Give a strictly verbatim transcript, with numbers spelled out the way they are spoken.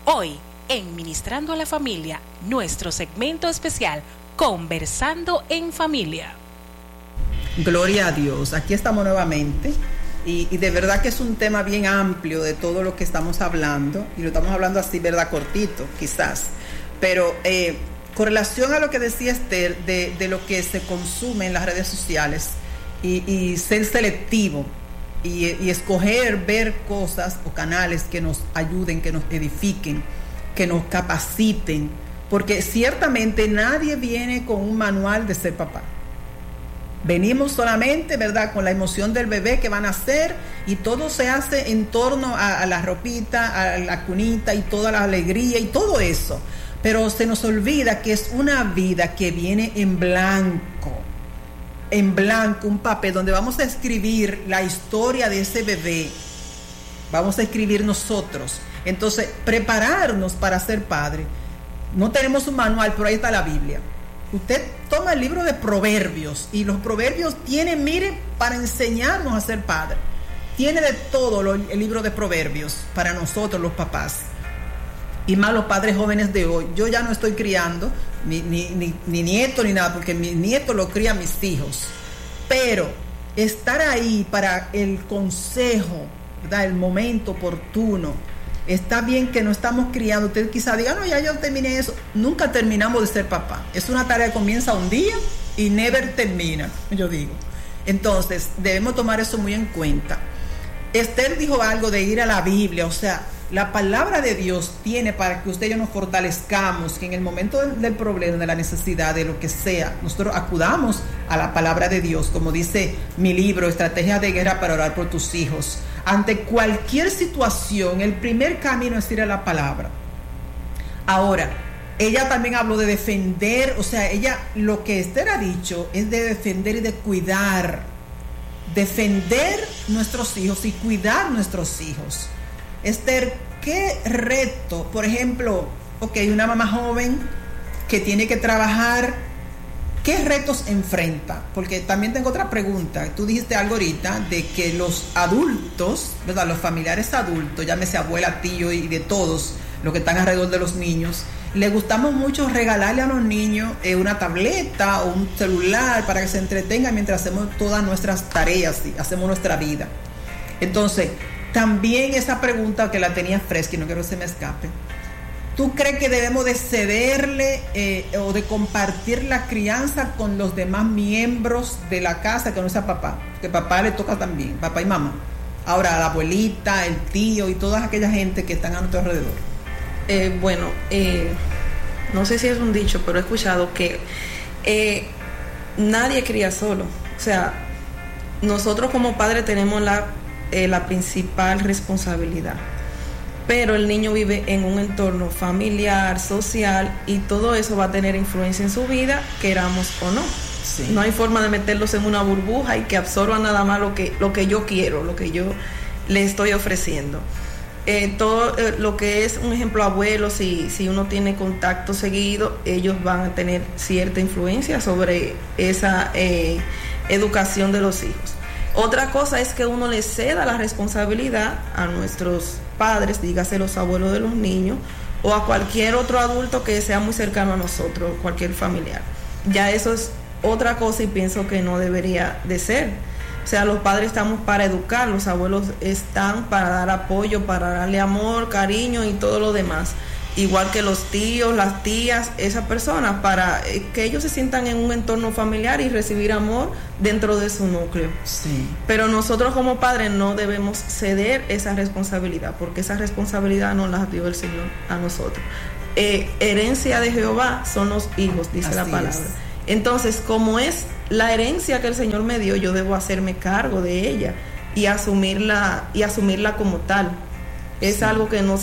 Hoy, en Ministrando a la Familia, nuestro segmento especial, Conversando en Familia. Gloria a Dios, aquí estamos nuevamente y, y de verdad que es un tema bien amplio de todo lo que estamos hablando, y lo estamos hablando así, verdad, cortito quizás, pero eh, con relación a lo que decía Esther de, de lo que se consume en las redes sociales y, y ser selectivo y, y escoger ver cosas o canales que nos ayuden, que nos edifiquen, que nos capaciten, porque ciertamente nadie viene con un manual de ser papá. Venimos solamente, ¿verdad?, con la emoción del bebé que van a nacer, y todo se hace en torno a, a la ropita, a la cunita y toda la alegría y todo eso. Pero se nos olvida que es una vida que viene en blanco, en blanco, un papel donde vamos a escribir la historia de ese bebé. Vamos a escribir nosotros. Entonces, prepararnos para ser padre. No tenemos un manual, pero ahí está la Biblia. Usted toma el libro de Proverbios, y los Proverbios tienen, mire, para enseñarnos a ser padre. Tiene de todo lo, el libro de Proverbios para nosotros los papás, y más los padres jóvenes de hoy. Yo ya no estoy criando ni, ni, ni, ni nieto ni nada, porque mis nietos lo crían mis hijos, pero estar ahí para el consejo, ¿verdad?, el momento oportuno. Está bien que no estamos criando. Usted quizá diga, no, ya yo terminé eso. Nunca terminamos de ser papá. Es una tarea que comienza un día y never termina, yo digo. Entonces, debemos tomar eso muy en cuenta. Esther dijo algo de ir a la Biblia, o sea, la palabra de Dios tiene para que usted y yo nos fortalezcamos, que en el momento del, del problema, de la necesidad, de lo que sea, nosotros acudamos a la palabra de Dios, como dice mi libro, Estrategia de Guerra para Orar por tus Hijos. Ante cualquier situación, el primer camino es ir a la palabra. Ahora, ella también habló de defender, o sea, ella, lo que Esther ha dicho es de defender y de cuidar, defender nuestros hijos y cuidar nuestros hijos. Esther, ¿qué reto? Por ejemplo, ok, una mamá joven que tiene que trabajar, ¿qué retos enfrenta? Porque también tengo otra pregunta. Tú dijiste algo ahorita de que los adultos, ¿verdad?, los familiares adultos, llámese abuela, tío y de todos los que están alrededor de los niños, le gustamos mucho regalarle a los niños eh, una tableta o un celular para que se entretengan mientras hacemos todas nuestras tareas y hacemos nuestra vida. Entonces, también esa pregunta que la tenía fresca y no quiero que se me escape. ¿Tú crees que debemos de cederle eh, o de compartir la crianza con los demás miembros de la casa que no sea papá? Que papá le toca también, papá y mamá. Ahora, la abuelita, el tío y toda aquella gente que están a nuestro alrededor. Eh, bueno, eh, no sé si es un dicho, pero he escuchado que eh, nadie cría solo. O sea, nosotros como padres tenemos la, eh, la principal responsabilidad. Pero el niño vive en un entorno familiar, social, y todo eso va a tener influencia en su vida, queramos o no. Sí. No hay forma de meterlos en una burbuja y que absorban nada más lo que, lo que yo quiero, lo que yo le estoy ofreciendo. Eh, todo eh, lo que es, un ejemplo, abuelos, si, si uno tiene contacto seguido, ellos van a tener cierta influencia sobre esa eh, educación de los hijos. Otra cosa es que uno le ceda la responsabilidad a nuestros padres, dígase los abuelos de los niños, o a cualquier otro adulto que sea muy cercano a nosotros, cualquier familiar. Ya eso es otra cosa y pienso que no debería de ser. O sea, los padres estamos para educar, los abuelos están para dar apoyo, para darle amor, cariño y todo lo demás. Igual que los tíos, las tías, esas personas, para que ellos se sientan en un entorno familiar y recibir amor dentro de su núcleo. Sí. Pero nosotros como padres no debemos ceder esa responsabilidad, porque esa responsabilidad nos la dio el Señor a nosotros. Eh, herencia de Jehová son los hijos, dice Así la palabra. Es. Entonces, como es la herencia que el Señor me dio, yo debo hacerme cargo de ella y asumirla, y asumirla como tal. Es sí. algo que no